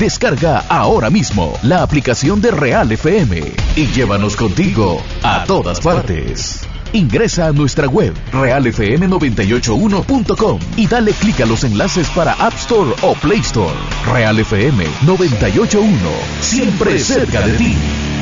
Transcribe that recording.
Descarga ahora mismo la aplicación de Real FM y llévanos contigo a todas partes. Ingresa a nuestra web realfm981.com y dale clic a los enlaces para App Store o Play Store. Real FM 981, siempre cerca de ti.